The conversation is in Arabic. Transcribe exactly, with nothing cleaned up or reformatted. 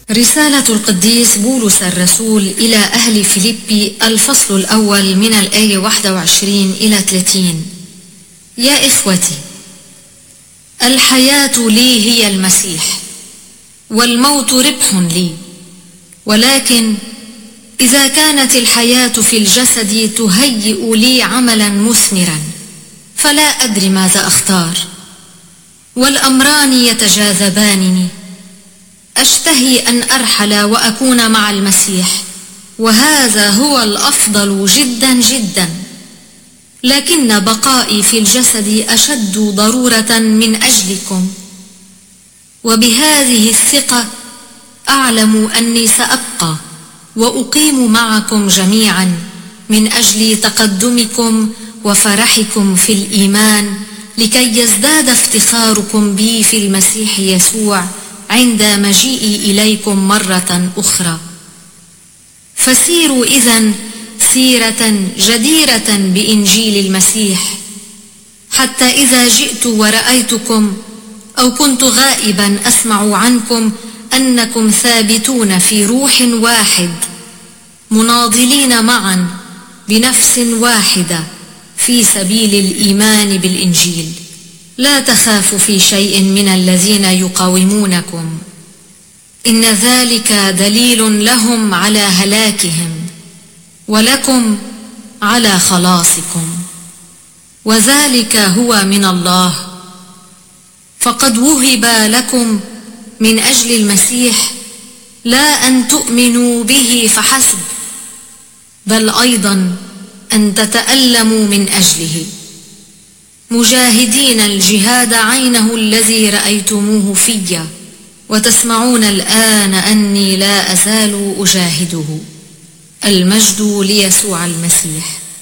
رسالة القديس بولس الرسول إلى أهل فيليبي الفصل الأول من الآية واحد وعشرين إلى ثلاثين. يا إخوتي، الحياة لي هي المسيح، والموت ربح لي، ولكن إذا كانت الحياة في الجسد تهيئ لي عملا مثمرا فلا أدري ماذا أختار، والأمران يتجاذبانني. أشتهي أن أرحل وأكون مع المسيح، وهذا هو الأفضل جدا جدا، لكن بقائي في الجسد أشد ضرورة من أجلكم، وبهذه الثقة أعلم أني سأبقى وأقيم معكم جميعا من أجل تقدمكم وفرحكم في الإيمان، لكي يزداد افتخاركم بي في المسيح يسوع عند مجيئي إليكم مرة أخرى. فسيروا إذن سيرة جديرة بإنجيل المسيح، حتى إذا جئت ورأيتكم أو كنت غائبا أسمع عنكم أنكم ثابتون في روح واحد، مناضلين معا بنفس واحدة في سبيل الإيمان بالإنجيل. لا تخافوا في شيء من الذين يقاومونكم، إن ذلك دليل لهم على هلاكهم، ولكم على خلاصكم، وذلك هو من الله. فقد وهب لكم من أجل المسيح لا أن تؤمنوا به فحسب، بل أيضا أن تتألموا من أجله، مجاهدين الجهاد عينه الذي رأيتموه في، وتسمعون الآن أني لا أزال أجاهده. المجد ليسوع المسيح.